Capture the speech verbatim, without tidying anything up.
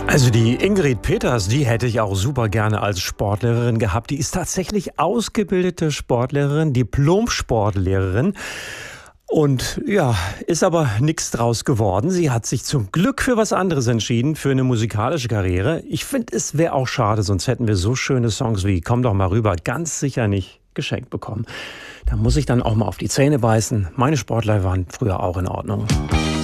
Also die Ingrid Peters, die hätte ich auch super gerne als Sportlehrerin gehabt. Die ist tatsächlich ausgebildete Sportlehrerin, Diplom-Sportlehrerin. Und ja, ist aber nichts draus geworden. Sie hat sich zum Glück für was anderes entschieden, für eine musikalische Karriere. Ich finde, es wäre auch schade, sonst hätten wir so schöne Songs wie Komm doch mal rüber ganz sicher nicht geschenkt bekommen. Da muss ich dann auch mal auf die Zähne beißen. Meine Sportler waren früher auch in Ordnung.